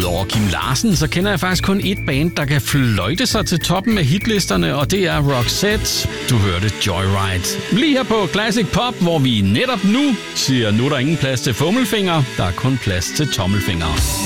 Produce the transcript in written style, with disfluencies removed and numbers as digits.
Udover Kim Larsen, så kender jeg faktisk kun et band, der kan fløjte sig til toppen af hitlisterne, og det er Roxette. Du hørte Joyride. Lige her på Classic Pop, hvor vi netop nu siger, nu er der ingen plads til fummelfinger, der er kun plads til tommelfinger.